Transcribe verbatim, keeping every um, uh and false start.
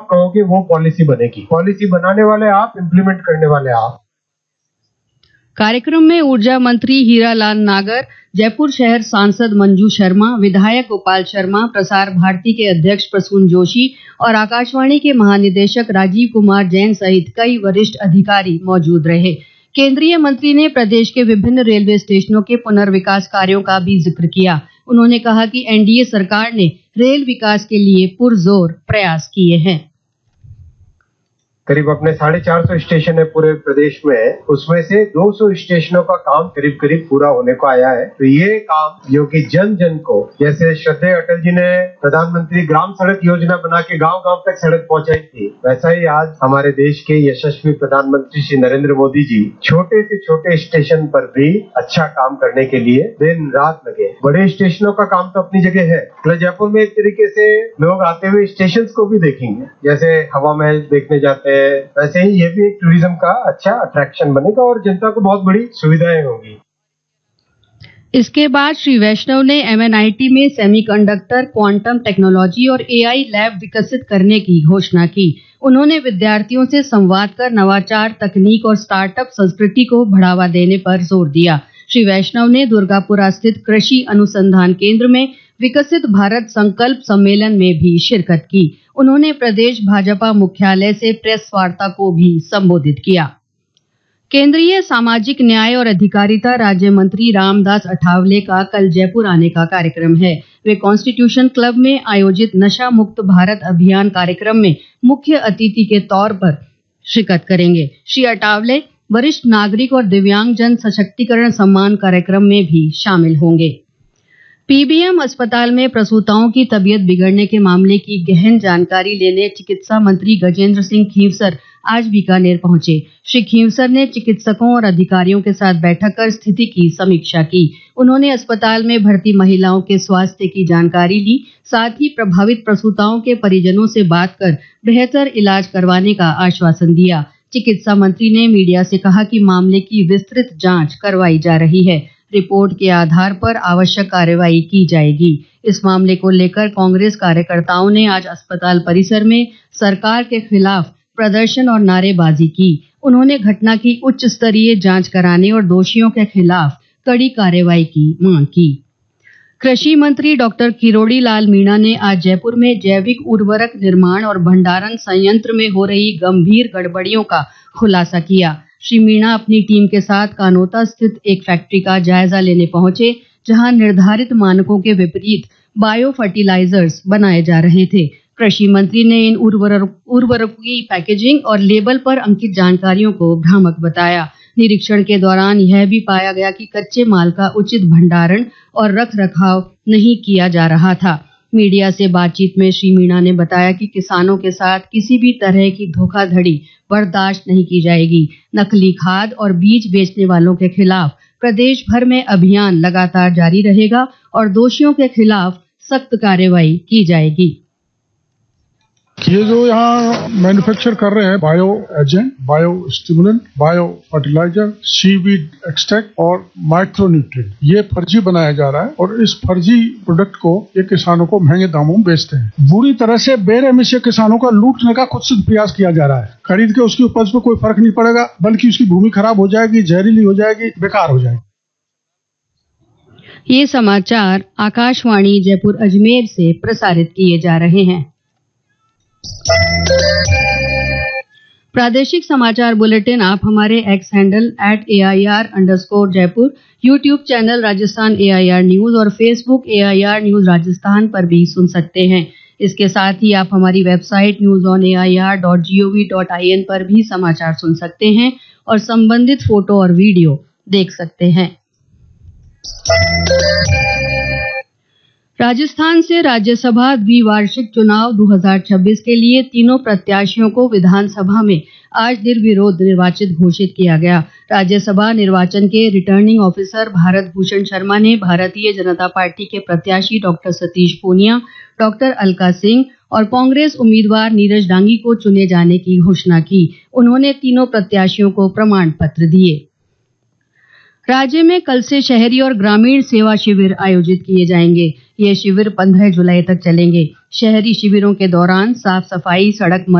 कहोगे वो पॉलिसी बनेगी। पॉलिसी बनाने वाले आप, इम्प्लीमेंट करने वाले आप। कार्यक्रम में ऊर्जा मंत्री हीरालाल नागर, जयपुर शहर सांसद मंजू शर्मा, विधायक गोपाल शर्मा, प्रसार भारती के अध्यक्ष प्रसून जोशी और आकाशवाणी के महानिदेशक राजीव कुमार जैन सहित कई वरिष्ठ अधिकारी मौजूद रहे। केंद्रीय मंत्री ने प्रदेश के विभिन्न रेलवे स्टेशनों के पुनर्विकास कार्यों का भी जिक्र किया। उन्होंने कहा कि एनडीए सरकार ने रेल विकास के लिए पुरजोर प्रयास किए हैं। करीब अपने साढ़े चार सौ स्टेशन है पूरे प्रदेश में, उसमें से दो सौ स्टेशनों का काम करीब करीब पूरा होने को आया है। तो ये काम जो कि जन जन को, जैसे श्रद्धेय अटल जी ने प्रधानमंत्री ग्राम सड़क योजना बना के गांव गांव तक सड़क पहुंचाई थी, वैसा ही आज हमारे देश के यशस्वी प्रधानमंत्री श्री नरेंद्र मोदी जी छोटे से छोटे स्टेशन पर भी अच्छा काम करने के लिए दिन रात लगे। बड़े स्टेशनों का काम तो अपनी जगह है, तो जयपुर में एक तरीके से लोग आते हुए स्टेशन को भी देखेंगे, जैसे हवा महल देखने जाते हैं, वैसे ही ये भी एक टूरिज्म का अच्छा अट्रैक्शन बनेगा और जनता को बहुत बड़ी सुविधाएं होंगी। इसके बाद श्री वैष्णव ने एमएनआईटी में सेमीकंडक्टर, क्वांटम टेक्नोलॉजी और एआई लैब विकसित करने की घोषणा की। उन्होंने विद्यार्थियों से संवाद कर नवाचार, तकनीक और स्टार्टअप संस्कृति को बढ़ावा देने पर जोर दिया। श्री वैष्णव ने दुर्गापुरा स्थित कृषि अनुसंधान केंद्र में विकसित भारत संकल्प सम्मेलन में भी शिरकत की। उन्होंने प्रदेश भाजपा मुख्यालय से प्रेस वार्ता को भी संबोधित किया। केंद्रीय सामाजिक न्याय और अधिकारिता राज्य मंत्री रामदास अठावले का कल जयपुर आने का कार्यक्रम है। वे कॉन्स्टिट्यूशन क्लब में आयोजित नशा मुक्त भारत अभियान कार्यक्रम में मुख्य अतिथि के तौर पर शिरकत करेंगे। श्री अठावले वरिष्ठ नागरिक और दिव्यांग जन सशक्तिकरण सम्मान कार्यक्रम में भी शामिल होंगे। पीबीएम अस्पताल में प्रसूताओं की तबीयत बिगड़ने के मामले की गहन जानकारी लेने चिकित्सा मंत्री गजेंद्र सिंह खींवसर आज बीकानेर पहुंचे। श्री खींवसर ने चिकित्सकों और अधिकारियों के साथ बैठक कर स्थिति की समीक्षा की। उन्होंने अस्पताल में भर्ती महिलाओं के स्वास्थ्य की जानकारी ली, साथ ही प्रभावित प्रसूताओं के परिजनों से बात कर बेहतर इलाज करवाने का आश्वासन दिया। चिकित्सा मंत्री ने मीडिया से कहा कि मामले की विस्तृत जांच करवाई जा रही है, रिपोर्ट के आधार पर आवश्यक कार्रवाई की जाएगी। इस मामले को लेकर कांग्रेस कार्यकर्ताओं ने आज अस्पताल परिसर में सरकार के खिलाफ प्रदर्शन और नारेबाजी की। उन्होंने घटना की उच्च स्तरीय जांच कराने और दोषियों के खिलाफ कड़ी कार्रवाई की मांग की। कृषि मंत्री डॉक्टर किरोड़ी लाल मीणा ने आज जयपुर में जैविक उर्वरक निर्माण और भंडारण संयंत्र में हो रही गंभीर गड़बड़ियों का खुलासा किया। श्री मीणा अपनी टीम के साथ कानोता स्थित एक फैक्ट्री का जायजा लेने पहुंचे, जहां निर्धारित मानकों के विपरीत बायो फर्टिलाइजर्स बनाए जा रहे थे। कृषि मंत्री ने इन उर्वरक उर्वरकों की पैकेजिंग और लेबल पर अंकित जानकारियों को भ्रामक बताया। निरीक्षण के दौरान यह भी पाया गया कि कच्चे माल का उचित भंडारण और रख रखाव नहीं किया जा रहा था। मीडिया से बातचीत में श्री मीणा ने बताया कि किसानों के साथ किसी भी तरह की धोखाधड़ी बर्दाश्त नहीं की जाएगी। नकली खाद और बीज बेचने वालों के खिलाफ प्रदेश भर में अभियान लगातार जारी रहेगा और दोषियों के खिलाफ सख्त कार्रवाई की जाएगी। ये जो यहाँ मैन्युफैक्चर कर रहे हैं bio agent, bio stimulant, bio fertiliser, seaweed extract और माइक्रो न्यूट्रिएंट, ये फर्जी बनाया जा रहा है और इस फर्जी प्रोडक्ट को ये किसानों को महंगे दामों में बेचते हैं। बुरी तरह से बेरहमी से किसानों का लूटने का कुत्सित प्रयास किया जा रहा है। खरीद के उसकी उपज पर कोई फर्क नहीं पड़ेगा, बल्कि उसकी भूमि खराब हो जाएगी, जहरीली हो जाएगी, बेकार हो जाएगी। ये समाचार आकाशवाणी जयपुर अजमेर से प्रसारित किए जा रहे हैं। प्रादेशिक समाचार बुलेटिन आप हमारे x handle at A I R underscore Jaipur, YouTube channel Rajasthan A I R news और Facebook A I R news Rajasthan पर भी सुन सकते हैं। इसके साथ ही आप हमारी website news on A I R dot G O V dot I N पर भी समाचार सुन सकते हैं और संबंधित फोटो और वीडियो देख सकते हैं। राजस्थान से राज्यसभा द्विवार्षिक चुनाव दो हज़ार छब्बीस के लिए तीनों प्रत्याशियों को विधानसभा में आज निर्विरोध निर्वाचित घोषित किया गया। राज्यसभा निर्वाचन के रिटर्निंग ऑफिसर भारत भूषण शर्मा ने भारतीय जनता पार्टी के प्रत्याशी डॉक्टर सतीश पूनिया, डॉक्टर अलका सिंह और कांग्रेस उम्मीदवार नीरज डांगी को चुने जाने की घोषणा की। उन्होंने तीनों प्रत्याशियों को प्रमाण पत्र दिए। राज्य में कल से शहरी और ग्रामीण सेवा शिविर आयोजित किए जाएंगे। ये शिविर पंद्रह जुलाई तक चलेंगे। शहरी शिविरों के दौरान साफ सफाई, सड़क